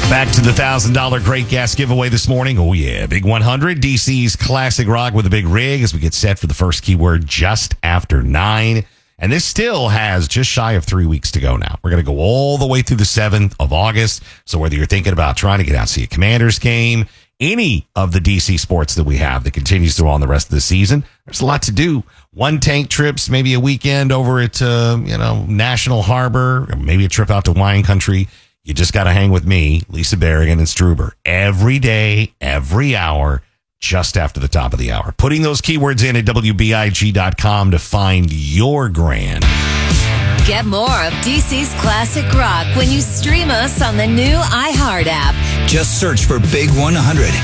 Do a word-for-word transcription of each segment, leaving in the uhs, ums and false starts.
Back to the one thousand dollars Great Gas giveaway this morning. Oh, yeah. Big one hundred, D C's classic rock with a big rig as we get set for the first keyword just after nine. And this still has just shy of three weeks to go now. We're going to go all the way through the seventh of August. So whether you're thinking about trying to get out and see a Commanders game, any of the D C sports that we have that continues through on the rest of the season, there's a lot to do. One tank trips, maybe a weekend over at, uh, you know, National Harbor, or maybe a trip out to wine country. You just got to hang with me, Lisa Berrigan and Struber, every day, every hour, just after the top of the hour. Putting those keywords in at W B I G dot com to find your grand. Get more of D C's classic rock when you stream us on the new iHeart app. Just search for Big one hundred.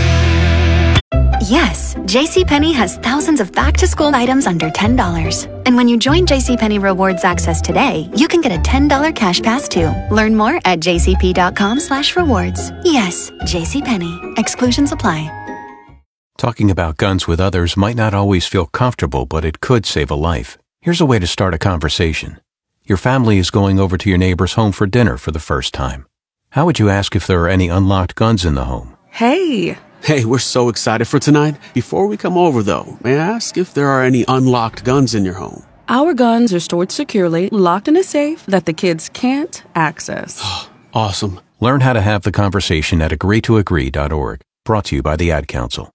Yes, JCPenney has thousands of back-to-school items under ten dollars. And when you join JCPenney Rewards Access today, you can get a ten dollars cash pass too. Learn more at jcp.com slash rewards. Yes, JCPenney. Exclusions apply. Talking about guns with others might not always feel comfortable, but it could save a life. Here's a way to start a conversation. Your family is going over to your neighbor's home for dinner for the first time. How would you ask if there are any unlocked guns in the home? Hey! Hey, we're so excited for tonight. Before we come over, though, may I ask if there are any unlocked guns in your home? Our guns are stored securely, locked in a safe that the kids can't access. Awesome. Learn how to have the conversation at agree to agree dot org. Brought to you by the Ad Council.